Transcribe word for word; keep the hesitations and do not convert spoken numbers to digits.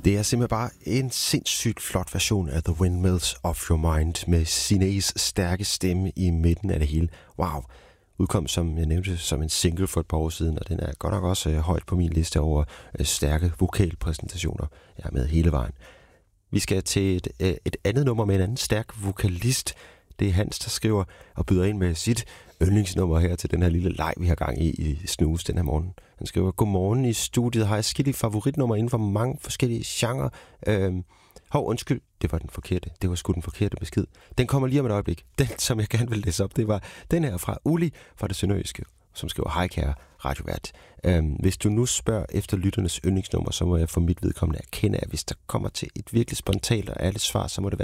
Det er simpelthen bare en sindssygt flot version af The Windmills of Your Mind med Siné's stærke stemme i midten af det hele. Wow! Udkom, som jeg nævnte, som en single for et par år siden, og den er godt nok også øh, højt på min liste over øh, stærke vokalpræsentationer. Jeg er med hele vejen. Vi skal til et, øh, et andet nummer med en anden stærk vokalist. Det er Hans, der skriver og byder ind med sit yndlingsnummer her til den her lille leg, vi har gang i i Snooze den her morgen. Han skriver, godmorgen i studiet. Har jeg skille favoritnummer inden for mange forskellige genrer. Øhm, hov, undskyld, det var den forkerte. Det var sgu den forkerte besked. Den kommer lige om et øjeblik. Den, som jeg gerne vil læse op, det var den her fra Uli fra det sønderjyske, som skriver, hej kære radiovært. Øhm, hvis du nu spørger efter lytternes yndlingsnummer, så må jeg for mit vedkommende erkende, at hvis der kommer til et virkelig spontant og ærligt svar, så må det være